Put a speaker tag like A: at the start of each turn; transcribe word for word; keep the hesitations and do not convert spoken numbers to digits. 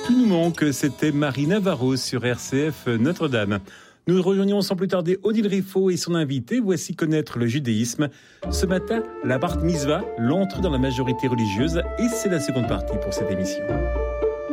A: Tout nous manque, c'était Marie Navarro sur R C F Notre-Dame. Nous rejoignons sans plus tarder Odile Riffaut et son invité. Voici connaître le judaïsme. Ce matin, la Bar Mitzvah, l'entrée dans la majorité religieuse, et c'est la seconde partie pour cette émission.